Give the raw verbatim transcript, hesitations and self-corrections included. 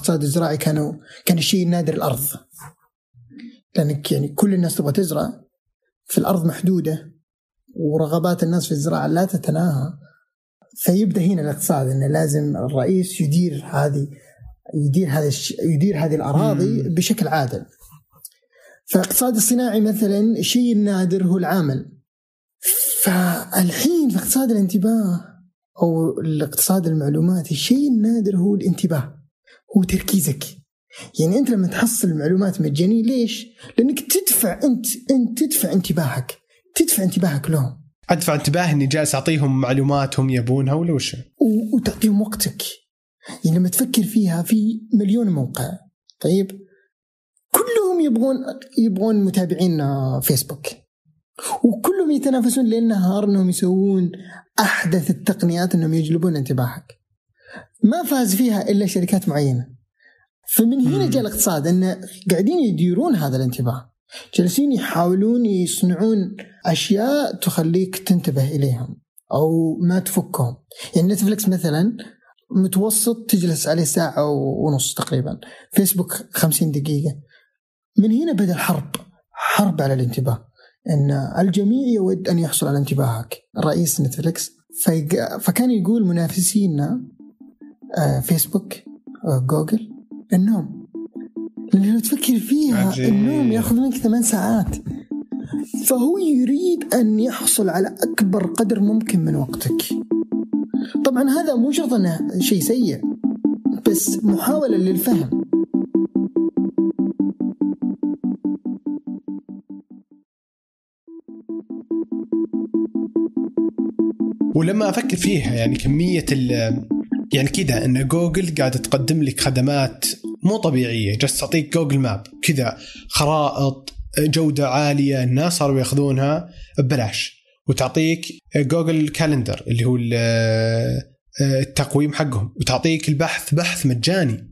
الاقتصاد الزراعي كانوا كان الشيء نادر الأرض، لأنك يعني كل الناس تبغى تزرع في الأرض محدودة ورغبات الناس في الزراعة لا تتناهى. فيبدأ هنا الاقتصاد إنه لازم الرئيس يدير هذه يدير هذا يدير هذه الأراضي مم. بشكل عادل. فالاقتصاد الصناعي مثلا الشيء النادر هو العامل. فالحين في اقتصاد الانتباه أو الاقتصاد المعلوماتي الشيء النادر هو الانتباه، هو تركيزك. يعني أنت لما تحصل المعلومات مجانية ليش؟ لأنك تدفع أنت أنت تدفع انتباهك تدفع انتباهك لهم. أدفع انتباه إني جالس أعطيهم معلوماتهم يبونها ولا وش؟ وتعطيهم وقتك. يعني لما تفكر فيها في مليون موقع، طيب كلهم يبغون يبغون متابعين فيسبوك، وكلهم يتنافسون ليل نهار إنهم يسوون أحدث التقنيات إنهم يجلبون انتباهك. ما فاز فيها إلا شركات معينة. فمن هنا جاء الاقتصاد إن قاعدين يديرون هذا الانتباه، جالسين يحاولون يصنعون أشياء تخليك تنتبه إليهم أو ما تفكهم. يعني نتفليكس مثلا متوسط تجلس عليه ساعة ونص تقريبا، فيسبوك خمسين دقيقة. من هنا بدأ الحرب حرب على الانتباه، إن الجميع يود أن يحصل على انتباهك. رئيس نتفليكس فكان يقول منافسينا فيسبوك جوجل النوم، لأنه لو تفكر فيها عجيب. النوم يأخذ منك ثمان ساعات، فهو يريد أن يحصل على أكبر قدر ممكن من وقتك. طبعا هذا مو شرط أنه شيء سيء، بس محاولة للفهم. ولما أفكر فيها يعني كمية ال يعني كذا أن جوجل قاعدة تقدم لك خدمات مو طبيعية. جالس تعطيك جوجل ماب كذا خرائط جودة عالية، الناس صاروا يأخذونها ببلاش، وتعطيك جوجل كالندر اللي هو التقويم حقهم، وتعطيك البحث بحث مجاني.